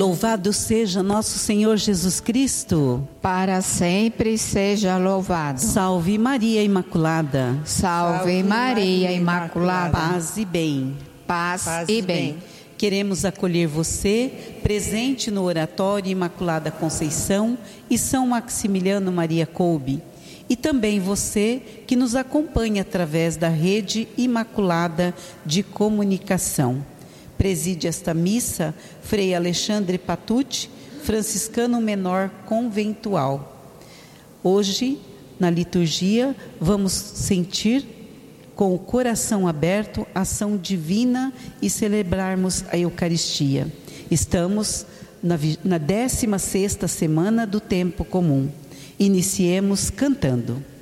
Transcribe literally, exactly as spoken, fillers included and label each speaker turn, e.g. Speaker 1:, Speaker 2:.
Speaker 1: Louvado seja nosso Senhor Jesus Cristo.
Speaker 2: Para sempre seja louvado.
Speaker 1: Salve Maria Imaculada.
Speaker 2: Salve, Salve Maria Imaculada.
Speaker 1: Paz e bem.
Speaker 2: Paz, Paz e bem. bem.
Speaker 1: Queremos acolher você, presente no Oratório Imaculada Conceição e São Maximiliano Maria Kolbe. E também você que nos acompanha através da Rede Imaculada de Comunicação. Preside esta missa Frei Alexandre Patucci, franciscano menor conventual. Hoje, na liturgia, vamos sentir com o coração aberto a ação divina e celebrarmos a Eucaristia. Estamos na, na décima sexta semana do tempo comum. Iniciemos cantando.